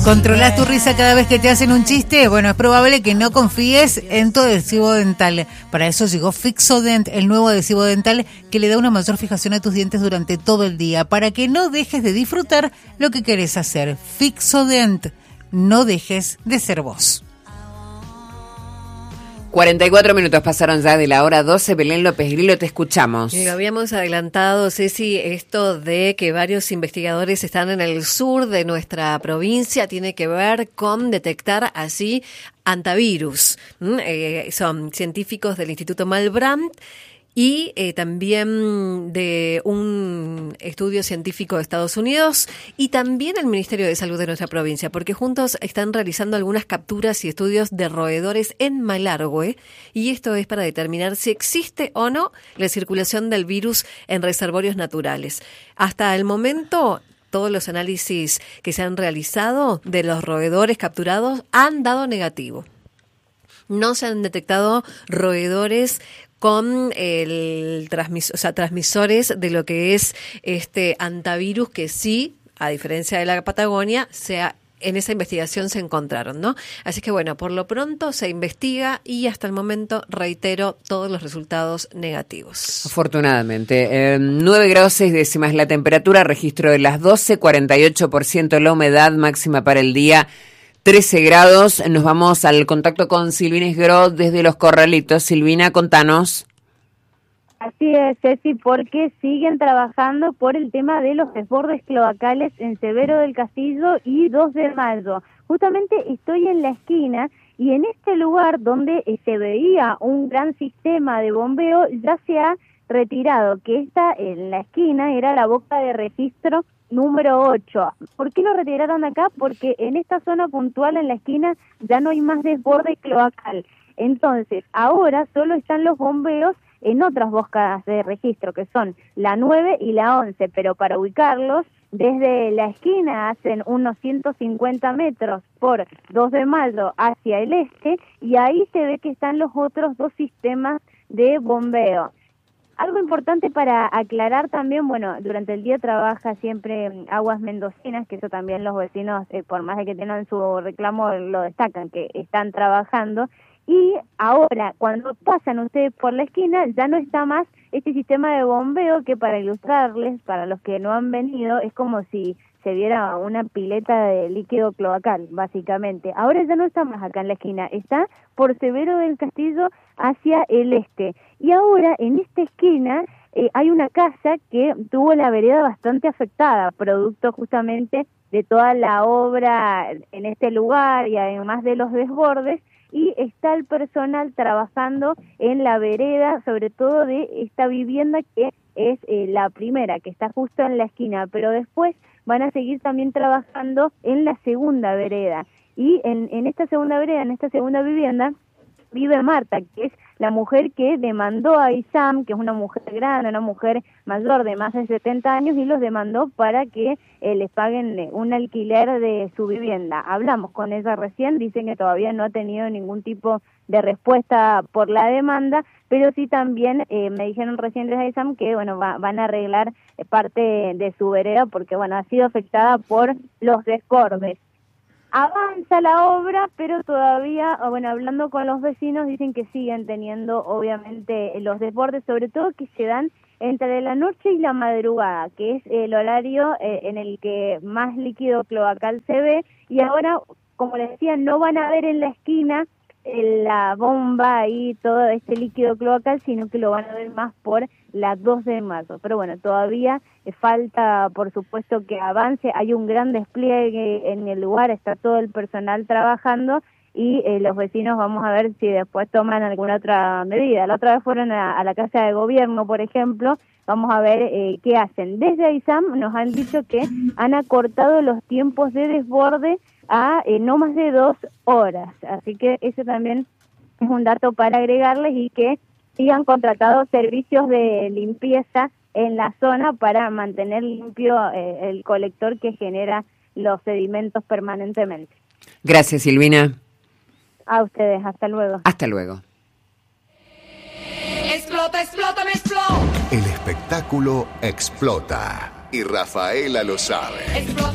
¿Controlás tu risa cada vez que te hacen un chiste? Bueno, es probable que no confíes en tu adhesivo dental. Para eso llegó Fixodent, el nuevo adhesivo dental que le da una mayor fijación a tus dientes durante todo el día, para que no dejes de disfrutar lo que querés hacer. Fixodent, no dejes de ser vos. 44 minutos pasaron ya de la hora 12. Belén López Grillo, te escuchamos. Lo habíamos adelantado, Ceci, esto de que varios investigadores están en el sur de nuestra provincia tiene que ver con detectar así hantavirus. Son científicos del Instituto Malbrand y también de un estudio científico de Estados Unidos y también el Ministerio de Salud de nuestra provincia, porque juntos están realizando algunas capturas y estudios de roedores en Malargüe, y esto es para determinar si existe o no la circulación del virus en reservorios naturales. Hasta el momento, todos los análisis que se han realizado de los roedores capturados han dado negativo. No se han detectado roedores con transmisores de lo que es este hantavirus, que sí, a diferencia de la Patagonia, en esa investigación se encontraron, ¿no? Así que bueno, por lo pronto se investiga y hasta el momento, reitero, todos los resultados negativos. Afortunadamente. 9 grados 6 décimas la temperatura, registro de las 12, 48% la humedad máxima para el día, 13 grados. Nos vamos al contacto con Silvina Esgro desde Los Corralitos. Silvina, contanos. Así es, Ceci, porque siguen trabajando por el tema de los desbordes cloacales en Severo del Castillo y 2 de Mayo. Justamente estoy en la esquina y en este lugar donde se veía un gran sistema de bombeo ya se ha retirado, que esta en la esquina era la boca de registro número 8. ¿Por qué lo retiraron acá? Porque en esta zona puntual en la esquina ya no hay más desborde cloacal. Entonces, ahora solo están los bombeos en otras bocas de registro, que son la 9 y la 11, pero para ubicarlos, desde la esquina hacen unos 150 metros por 2 de Mayo hacia el este, y ahí se ve que están los otros 2 sistemas de bombeo. Algo importante para aclarar también, bueno, durante el día trabaja siempre Aguas Mendocinas, que eso también los vecinos, por más de que tengan su reclamo, lo destacan, que están trabajando. Y ahora, cuando pasan ustedes por la esquina, ya no está más este sistema de bombeo que, para ilustrarles, para los que no han venido, es como si se viera una pileta de líquido cloacal, básicamente. Ahora ya no está más acá en la esquina, está por Severo del Castillo hacia el este. Y ahora, en esta esquina, hay una casa que tuvo la vereda bastante afectada, producto justamente de toda la obra en este lugar y además de los desbordes, y está el personal trabajando en la vereda, sobre todo de esta vivienda que es la primera, que está justo en la esquina, pero después van a seguir también trabajando en la segunda vereda. Y en esta segunda vereda, en esta segunda vivienda, vive Marta, que es la mujer que demandó a ISAM, que es una mujer grande, una mujer mayor de más de 70 años, y los demandó para que les paguen un alquiler de su vivienda. Hablamos con ella recién, dicen que todavía no ha tenido ningún tipo de respuesta por la demanda, pero sí también me dijeron recién desde ISAM que bueno van a arreglar parte de su vereda porque bueno ha sido afectada por los desbordes. Avanza la obra, pero todavía, bueno, hablando con los vecinos, dicen que siguen teniendo, obviamente, los desbordes, sobre todo que se dan entre la noche y la madrugada, que es el horario en el que más líquido cloacal se ve, y ahora, como les decía, no van a ver en la esquina la bomba y todo este líquido cloacal, sino que lo van a ver más por las 2 de Mayo. Pero bueno, todavía falta, por supuesto, que avance. Hay un gran despliegue en el lugar, está todo el personal trabajando y los vecinos vamos a ver si después toman alguna otra medida. La otra vez fueron a la Casa de Gobierno, por ejemplo. Vamos a ver qué hacen. Desde AISAM nos han dicho que han acortado los tiempos de desborde a no más de 2 horas. Así que eso también es un dato para agregarles, y que sigan contratado servicios de limpieza en la zona para mantener limpio el colector que genera los sedimentos permanentemente. Gracias, Silvina. A ustedes, hasta luego. Hasta luego. Explota, explota, me explota. El espectáculo explota y Rafaela lo sabe.